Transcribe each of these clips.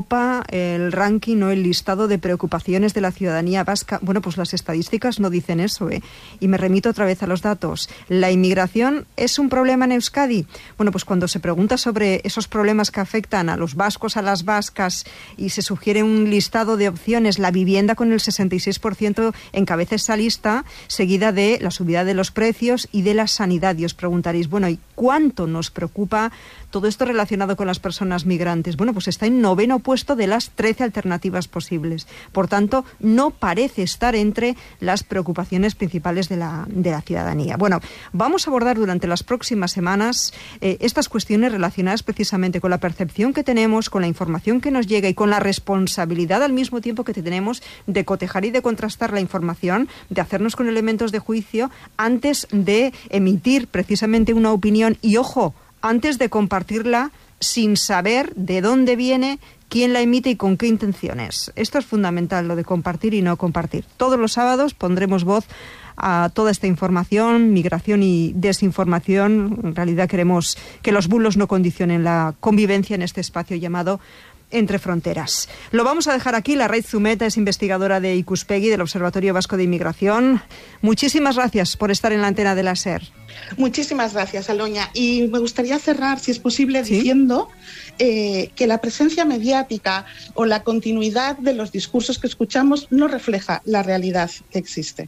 el ranking o el listado de preocupaciones de la ciudadanía vasca. Bueno, pues las estadísticas no dicen eso, y me remito otra vez a los datos. ¿La inmigración es un problema en Euskadi? Bueno, pues cuando se pregunta sobre esos problemas que afectan a los vascos, a las vascas, y se sugiere un listado de opciones, la vivienda con el 66% encabeza esa lista, seguida de la subida de los precios y de la sanidad. Y os preguntaréis, bueno, ¿y cuánto nos preocupa todo esto relacionado con las personas migrantes? Bueno, pues está en 9º puesto de las 13 alternativas posibles. Por tanto, no parece estar entre las preocupaciones principales de la ciudadanía. Bueno, vamos a abordar durante las próximas semanas estas cuestiones relacionadas precisamente con la percepción que tenemos, con la información que nos llega y con la responsabilidad al mismo tiempo que tenemos de cotejar y de contrastar la información, de hacernos con elementos de juicio antes de emitir precisamente una opinión y, ojo, antes de compartirla sin saber de dónde viene, quién la emite y con qué intenciones. Esto es fundamental, lo de compartir y no compartir. Todos los sábados pondremos voz a toda esta información, migración y desinformación. En realidad queremos que los bulos no condicionen la convivencia en este espacio llamado Entre Fronteras. Lo vamos a dejar aquí. La Raíz Zumeta es investigadora de Ikuspegi, del Observatorio Vasco de Inmigración. Muchísimas gracias por estar en la antena de la SER. Muchísimas gracias, Aloña. Y me gustaría cerrar, si es posible, diciendo que la presencia mediática o la continuidad de los discursos que escuchamos no refleja la realidad que existe.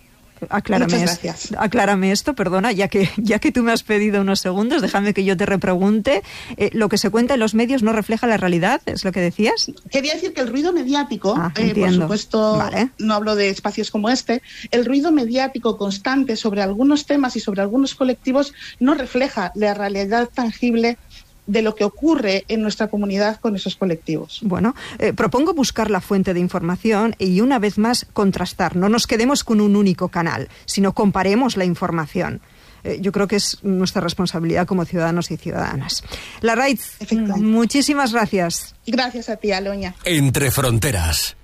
Aclárame esto, perdona, ya que tú me has pedido unos segundos, déjame que yo te repregunte. ¿Lo que se cuenta en los medios no refleja la realidad? ¿Es lo que decías? Quería decir que el ruido mediático, por supuesto, no hablo de espacios como este, el ruido mediático constante sobre algunos temas y sobre algunos colectivos no refleja la realidad tangible de lo que ocurre en nuestra comunidad con esos colectivos. Bueno, propongo buscar la fuente de información y una vez más contrastar. No nos quedemos con un único canal, sino comparemos la información. Yo creo que es nuestra responsabilidad como ciudadanos y ciudadanas. Larraitz, muchísimas gracias. Gracias a ti, Aloña. Entre Fronteras.